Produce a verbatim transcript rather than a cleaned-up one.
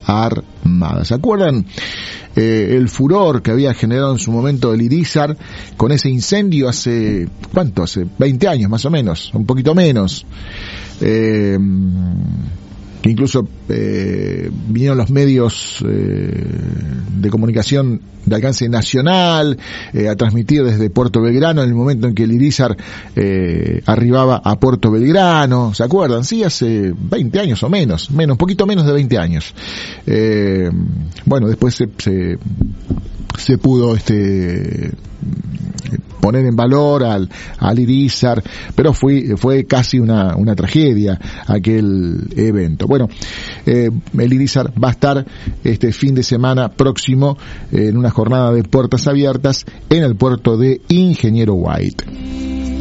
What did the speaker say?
Armada. ¿Se acuerdan eh, el furor que había generado en su momento el Irizar con ese incendio hace, ¿cuánto? Hace veinte años más o menos, un poquito menos. Eh, que incluso eh, vinieron los medios eh, de comunicación de alcance nacional eh, a transmitir desde Puerto Belgrano en el momento en que el Irizar eh, arribaba a Puerto Belgrano. ¿Se acuerdan? Sí, hace veinte años o menos, menos, un poquito menos de veinte años. Eh, bueno, después se, se, se pudo este poner en valor al, al Irizar, pero fue, fue casi una, una tragedia aquel evento. Bueno, eh, el Irizar va a estar este fin de semana próximo eh, en una jornada de puertas abiertas en el puerto de Ingeniero White.